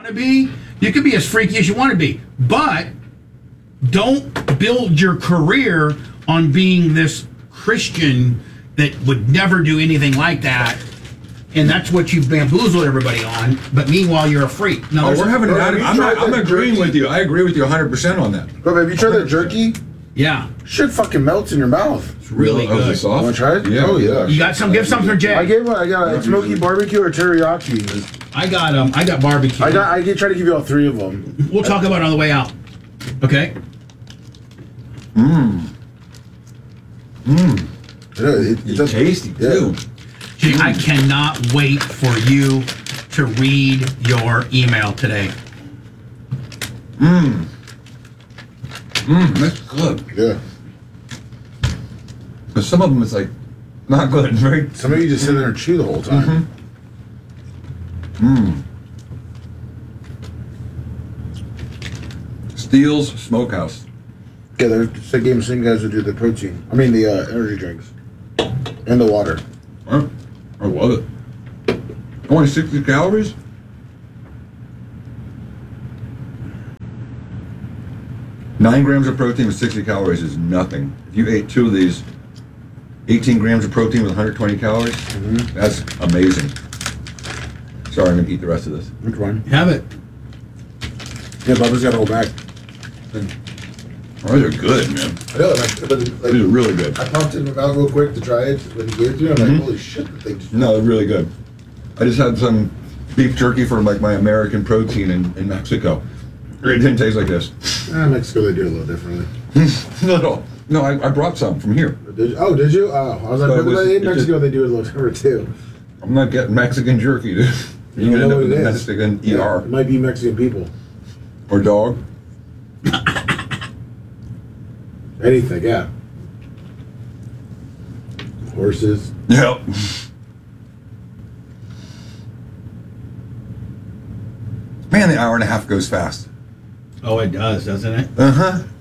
to be. You can be as freaky as you want to be, but don't build your career on being this Christian that would never do anything like that. And that's what you've bamboozled everybody on. But meanwhile, you're a freak. No, we're having an I'm agreeing jerky? with you. I agree with you 100% on that. Bro, have you tried that jerky? Yeah, Shit fucking melts in your mouth. it's really Oh, is it good. soft? Want to try it? Yeah. Oh, yeah. You got some? Give some for Jay. I got a smoky barbecue or teriyaki. I got barbecue. I try to give you all three of them. We'll talk about it on the way out. Okay. It's tasty, yeah. too. Jay, I cannot wait for you to read your email today. That's good. Yeah. But some of them is like not good, right? Some of you just sit there and chew the whole time. Steele's Smokehouse. Yeah, they're the game same guys who do the protein. I mean the energy drinks. And the water. I love it. Only 60 calories? Nine grams of protein with 60 calories is nothing. If you ate two of these, 18 grams of protein with 120 calories, that's amazing. Sorry, I'm going to eat the rest of this. Which one? Have it. Yeah, Bubba's got to hold back. Oh, these are good, man. I know, These are really good. I popped it in my mouth real quick to try it when he gave it to me. I'm like, holy shit, that thing just... No, they're really good. I just had some beef jerky for like my American protein in Mexico. It didn't taste like this. Mexico, they do it a little differently. No, I brought some from here. Did you? Oh, did you? Oh, I was like, So but in it Mexico, they do it a little different too. I'm not getting Mexican jerky, dude. You're You gonna know end what up it with is. Mexican Yeah, ER it might be Mexican people. or dog. Anything, yeah. Horses. Yep. Man, the hour and a half goes fast. Oh, it does, doesn't it? Uh huh.